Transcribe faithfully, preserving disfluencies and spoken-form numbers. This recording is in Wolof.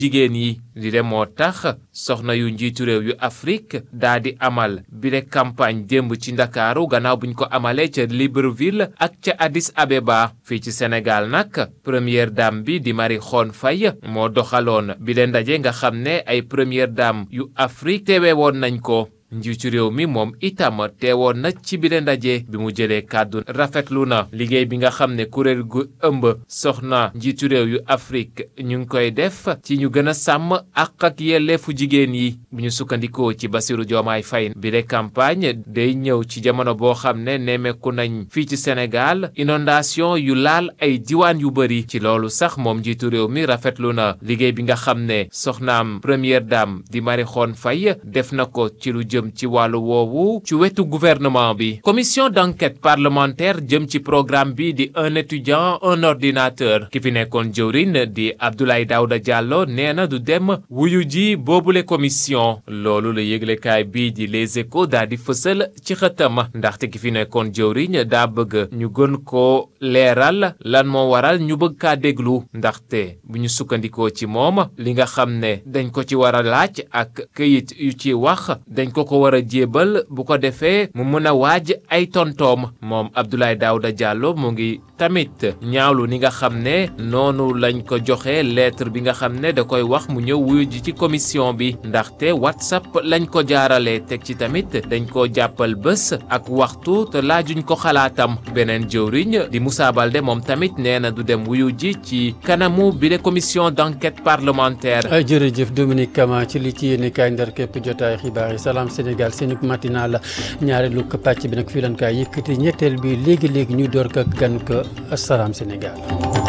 jigéen yi di de moo tax soxna yu njiitu réew yu Afrique daa di amal bile campagne démb ci Ndakaaru gannaaw buñ ko amalee ca Libreville ak ca Addis Abeba fii ci Sénégal nag première dame bi di Marie Khone Faye moo doxaloon bile ndaje nga xam ne ay première dame yu Afrique teewe woon nañ ko. njiitu réew mi moom itam teewoon na ci bile ndaje bi mu jëlee kàddu rafetlu na liggéey bi nga xam ne kuréel gu ëmb soxna njiitu réew yu Afrique ñu ngi koy def ci ñu gën a sàmm àq ak yelleefu jigéen yi bu ñu sukkandikoo ci Bassirou Diomaye Faye bile campagne day ñëw ci jamono boo xam ne nemmeeku nañ fii ci Sénégal inondation yu laal ay diwaan yu bëri ci loolu sax moom njiitu réew mi rafetlu na liggéey bi nga xam ne soxnaam première dame di Marie Khone Faye def na ko ci lu jëm ci wàllu woowu ci wetu gouvernement bi. commission d'enquête parlementaire jëm ci programme bi di un étudiant un ordinateur ki fi nekkoon jëwriñ di Abdoulaye Daouda Diallo nee na du dem wuyu ji boobule commission loolu la yëglekaay bii di Les Échos daa di fësal ci xëtam ndaxte ki fi nekkoon jëwriñ daa bëgg ñu gën koo leeral lan moo waral ñu bëgg kaa déglu ndaxte bu ñu sukkandikoo ci moom li nga xam ne dañ ko ci war a laaj ak këyit yu ci wax dañ ko ko war a jébal bu ko defee mu mën a waaj ay tontoom moom Abdoulaye Daouda Diallo mu ngi tamit ñaawlu ni nga xam ne noonu lañ ko joxe lettre bi nga xam ne da koy wax mu ñëw wuyu ji ci commission bi ndaxte WhatsApp lañ ko jaarale teg ci tamit dañ ko jàppal bés ak waxtu te laajuñ ko xalaatam beneen jëwriñ di Moussa Baldé moom tamit nee na du dem wuyu ji ci kanamu bi de commission d'enquête parlementaire. jërëjëf Dominique Kama ci li ci yéene kaay ndar képp jotaay xibaar yi Salam Sénégal seen matinal ñaareelu pàcc bi nag fii lan kaay yëkkati ñetteel bi léegi léegi ñu door ko gan ko Salam Sénégal.